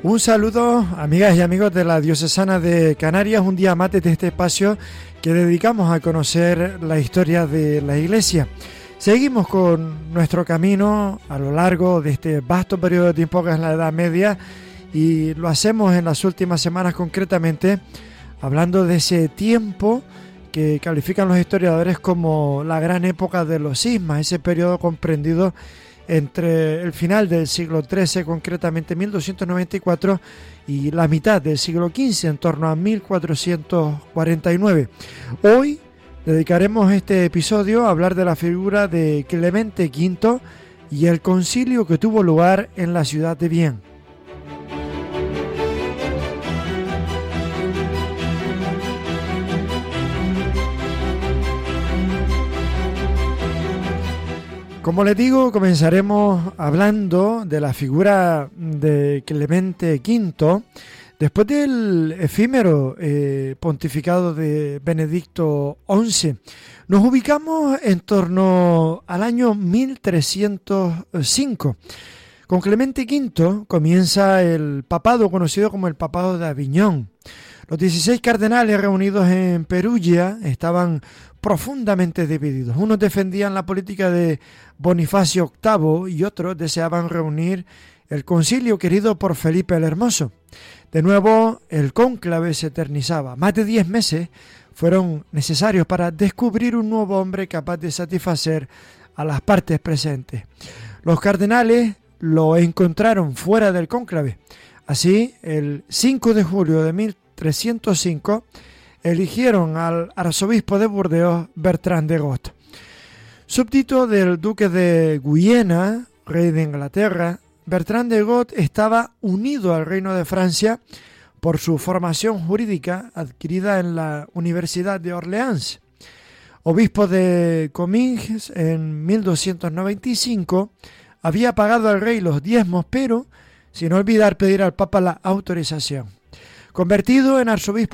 Un saludo, amigas y amigos de la Diocesana de Canarias, un día más desde este espacio que dedicamos a conocer la historia de la Iglesia. Seguimos con nuestro camino a lo largo de este vasto periodo de tiempo que es la Edad Media y lo hacemos en las últimas semanas concretamente hablando de ese tiempo que califican los historiadores como la gran época de los cismas, ese periodo comprendido entre el final del siglo XIII, concretamente 1294, y la mitad del siglo XV, en torno a 1449. Hoy dedicaremos este episodio a hablar de la figura de Clemente V y el concilio que tuvo lugar en la ciudad de Vienne. Como les digo, comenzaremos hablando de la figura de Clemente V. Después del efímero pontificado de Benedicto XI, nos ubicamos en torno al año 1305. Con Clemente V comienza el papado conocido como el papado de Aviñón. Los 16 cardenales reunidos en Perugia estaban profundamente divididos. Unos defendían la política de Bonifacio VIII y otros deseaban reunir el concilio querido por Felipe el Hermoso. De nuevo, el cónclave se eternizaba. Más de 10 meses fueron necesarios para descubrir un nuevo hombre capaz de satisfacer a las partes presentes. Los cardenales lo encontraron fuera del cónclave. Así, el 5 de julio de 1305, eligieron al arzobispo de Burdeos, Bertrand de Got. Súbdito del duque de Guyena, rey de Inglaterra, Bertrand de Got estaba unido al reino de Francia por su formación jurídica adquirida en la Universidad de Orleans. Obispo de Comminges en 1295, había pagado al rey los diezmos, pero sin olvidar pedir al Papa la autorización. Convertido en arzobispo